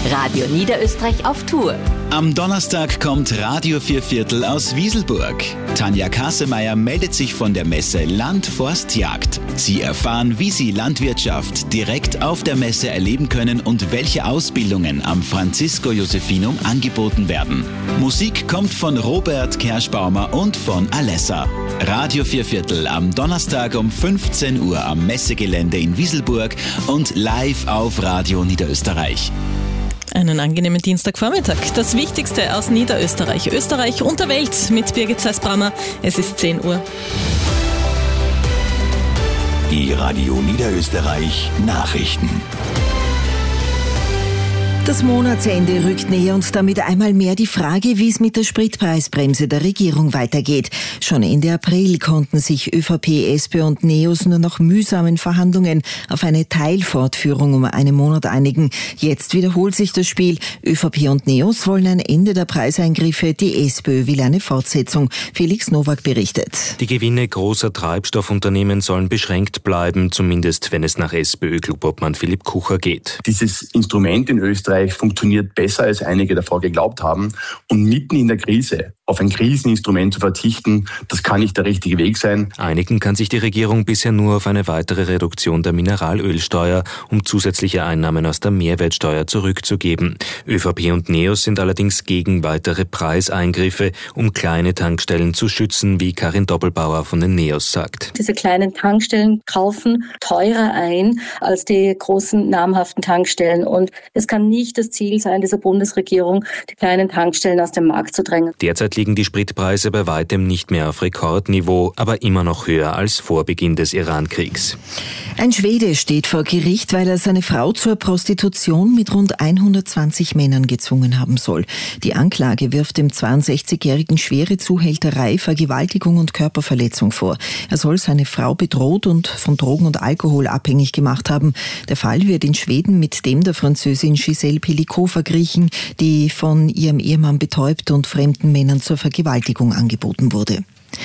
Radio Niederösterreich auf Tour. Am Donnerstag kommt Radio Vierviertel aus Wieselburg. Tanja Kassemeyer meldet sich von der Messe Land, Forst, Jagd. Sie erfahren, wie Sie Landwirtschaft direkt auf der Messe erleben können und welche Ausbildungen am Francisco Josephinum angeboten werden. Musik kommt von Robert Kerschbaumer und von Alessa. Radio Vierviertel am Donnerstag um 15 Uhr am Messegelände in Wieselburg und live auf Radio Niederösterreich. Einen angenehmen Dienstagvormittag. Das Wichtigste aus Niederösterreich, Österreich und der Welt mit Birgit Zeisbrammer. Es ist 10 Uhr. Die Radio Niederösterreich Nachrichten. Das Monatsende rückt näher und damit einmal mehr die Frage, wie es mit der Spritpreisbremse der Regierung weitergeht. Schon Ende April konnten sich ÖVP, SPÖ und NEOS nur nach mühsamen Verhandlungen auf eine Teilfortführung um einen Monat einigen. Jetzt wiederholt sich das Spiel. ÖVP und NEOS wollen ein Ende der Preiseingriffe, die SPÖ will eine Fortsetzung. Felix Nowak berichtet. Die Gewinne großer Treibstoffunternehmen sollen beschränkt bleiben, zumindest wenn es nach SPÖ-Klubobmann Philipp Kucher geht. Dieses Instrument in Österreich funktioniert besser, als einige davor geglaubt haben. Und mitten in der Krise auf ein Kriseninstrument zu verzichten, das kann nicht der richtige Weg sein. Einigen kann sich die Regierung bisher nur auf eine weitere Reduktion der Mineralölsteuer, um zusätzliche Einnahmen aus der Mehrwertsteuer zurückzugeben. ÖVP und NEOS sind allerdings gegen weitere Preiseingriffe, um kleine Tankstellen zu schützen, wie Karin Doppelbauer von den NEOS sagt. Diese kleinen Tankstellen kaufen teurer ein als die großen namhaften Tankstellen. Und es kann nicht das Ziel sein, dieser Bundesregierung, die kleinen Tankstellen aus dem Markt zu drängen. Derzeit liegen die Spritpreise bei weitem nicht mehr auf Rekordniveau, aber immer noch höher als vor Beginn des Iran-Kriegs. Ein Schwede steht vor Gericht, weil er seine Frau zur Prostitution mit rund 120 Männern gezwungen haben soll. Die Anklage wirft dem 62-Jährigen schwere Zuhälterei, Vergewaltigung und Körperverletzung vor. Er soll seine Frau bedroht und von Drogen und Alkohol abhängig gemacht haben. Der Fall wird in Schweden mit dem der Französin Gisèle Pelicot verglichen, die von ihrem Ehemann betäubt und fremden Männern zur Vergewaltigung angeboten wurde.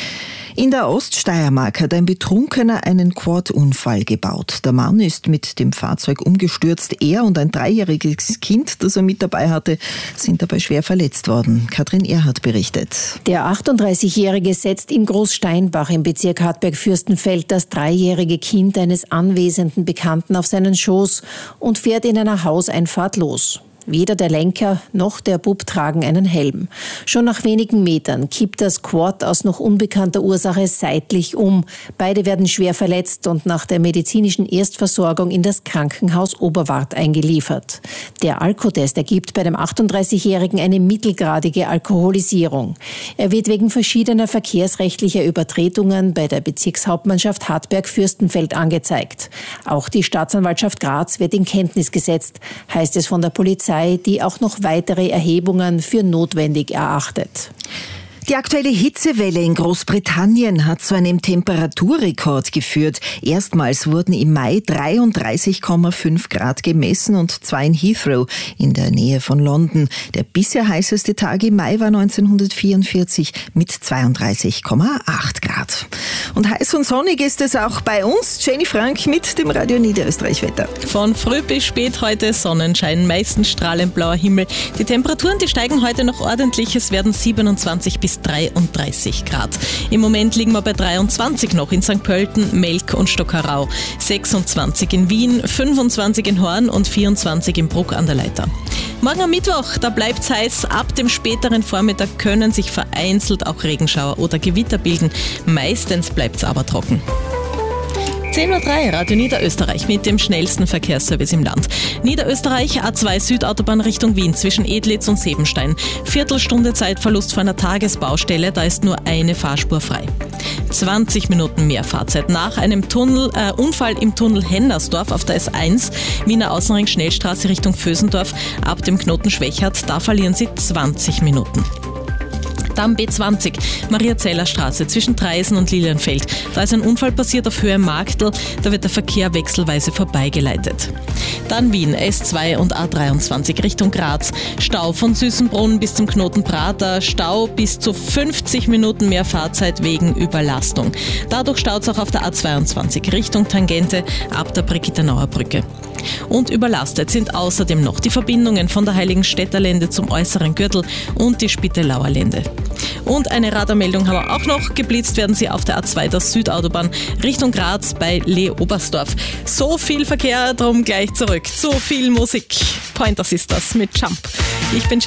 In der Oststeiermark hat ein Betrunkener einen Quad-Unfall gebaut. Der Mann ist mit dem Fahrzeug umgestürzt. Er und ein 3-jähriges Kind, das er mit dabei hatte, sind dabei schwer verletzt worden. Katrin Erhardt berichtet. Der 38-Jährige setzt in Großsteinbach im Bezirk Hartberg-Fürstenfeld das 3-jährige Kind eines anwesenden Bekannten auf seinen Schoß und fährt in einer Hauseinfahrt los. Weder der Lenker noch der Bub tragen einen Helm. Schon nach wenigen Metern kippt das Quad aus noch unbekannter Ursache seitlich um. Beide werden schwer verletzt und nach der medizinischen Erstversorgung in das Krankenhaus Oberwart eingeliefert. Der Alkotest ergibt bei dem 38-Jährigen eine mittelgradige Alkoholisierung. Er wird wegen verschiedener verkehrsrechtlicher Übertretungen bei der Bezirkshauptmannschaft Hartberg-Fürstenfeld angezeigt. Auch die Staatsanwaltschaft Graz wird in Kenntnis gesetzt, heißt es von der Polizei, die auch noch weitere Erhebungen für notwendig erachtet. Die aktuelle Hitzewelle in Großbritannien hat zu einem Temperaturrekord geführt. Erstmals wurden im Mai 33,5 Grad gemessen, und zwar in Heathrow in der Nähe von London. Der bisher heißeste Tag im Mai war 1944 mit 32,8 Grad. Und heiß und sonnig ist es auch bei uns. Jenny Frank mit dem Radio Niederösterreich Wetter. Von früh bis spät heute Sonnenschein, meistens strahlend blauer Himmel. Die Temperaturen, die steigen heute noch ordentlich. Es werden 27 bis 33 Grad. Im Moment liegen wir bei 23 noch in St. Pölten, Melk und Stockerau, 26 in Wien, 25 in Horn und 24 in Bruck an der Leiter. Morgen am Mittwoch, da bleibt es heiß. Ab dem späteren Vormittag können sich vereinzelt auch Regenschauer oder Gewitter bilden. Meistens bleibt es aber trocken. 10.03 Uhr, Radio Niederösterreich mit dem schnellsten Verkehrsservice im Land. Niederösterreich, A2 Südautobahn Richtung Wien zwischen Edlitz und Sebenstein. Viertelstunde Zeitverlust vor einer Tagesbaustelle, da ist nur eine Fahrspur frei. 20 Minuten mehr Fahrzeit nach einem Unfall im Tunnel Hennersdorf auf der S1, Wiener Außenring Schnellstraße Richtung Vösendorf. Ab dem Knoten Schwechat, da verlieren Sie 20 Minuten. Dann B20, Maria-Zeller-Straße zwischen Traisen und Lilienfeld. Da ist ein Unfall passiert auf Höhe Marktl, da wird der Verkehr wechselweise vorbeigeleitet. Dann Wien, S2 und A23 Richtung Graz. Stau von Süßenbrunn bis zum Knoten Prater, Stau bis zu 50 Minuten mehr Fahrzeit wegen Überlastung. Dadurch staut es auch auf der A22 Richtung Tangente ab der Brigittenauer Brücke. Und überlastet sind außerdem noch die Verbindungen von der Heiligenstädter Lände zum äußeren Gürtel und die Spittelauer Lände. Und eine Radarmeldung haben wir auch noch. Geblitzt werden sie auf der A2 der Südautobahn Richtung Graz bei Lee-Oberstdorf. So viel Verkehr, drum gleich zurück. So viel Musik. Pointer Sisters mit Jump. Ich bin